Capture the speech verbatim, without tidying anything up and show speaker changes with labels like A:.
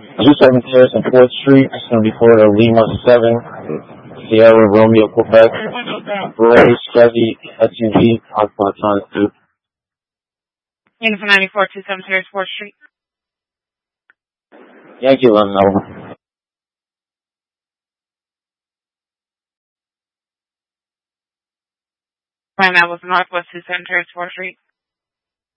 A: two seven Terrace and fourth Street, seventy-four to Lima seven, Sierra Romeo, Quebec, Roy Chevy S U V, Alpha Times two.
B: Uniform ninety-four, two seven Terrace, fourth Street.
A: Yankee eleven, over.
B: Right now was Northwest two seven Terrace, fourth Street.